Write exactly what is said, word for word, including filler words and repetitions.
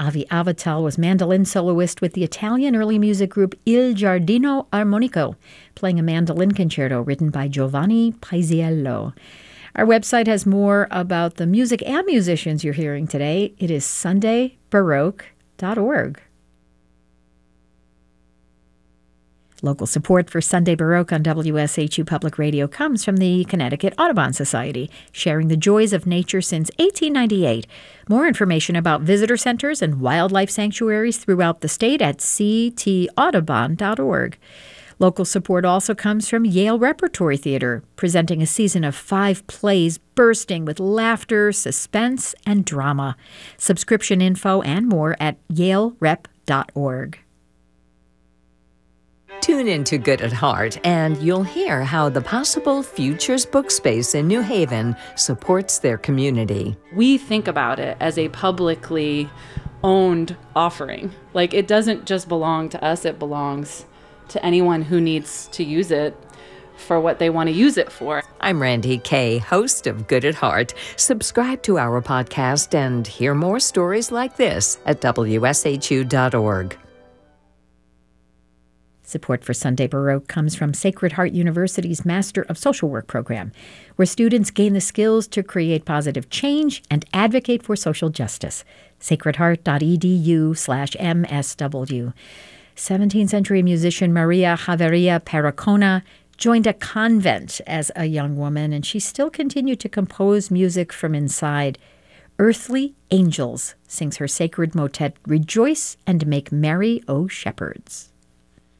Avi Avital was mandolin soloist with the Italian early music group Il Giardino Armonico, playing a mandolin concerto written by Giovanni Paisiello. Our website has more about the music and musicians you're hearing today. It is sunday baroque dot org. Local support for Sunday Baroque on W S H U Public Radio comes from the Connecticut Audubon Society, sharing the joys of nature since eighteen ninety-eight. More information about visitor centers and wildlife sanctuaries throughout the state at c t audubon dot org. Local support also comes from Yale Repertory Theater, presenting a season of five plays bursting with laughter, suspense, and drama. Subscription info and more at yale rep dot org. Tune in to Good at Heart, and you'll hear how the Possible Futures book space in New Haven supports their community. We think about it as a publicly owned offering. Like, it doesn't just belong to us, it belongs to anyone who needs to use it for what they want to use it for. I'm Randy Kay, host of Good at Heart. Subscribe to our podcast and hear more stories like this at w s h u dot org. Support for Sunday Baroque comes from Sacred Heart University's Master of Social Work program, where students gain the skills to create positive change and advocate for social justice. sacred heart dot e d u slash m s w. seventeenth century musician Maria Javeria Pericona joined a convent as a young woman, and she still continued to compose music from inside. Earthly Angels sings her sacred motet, Rejoice and Make Merry, O Shepherds.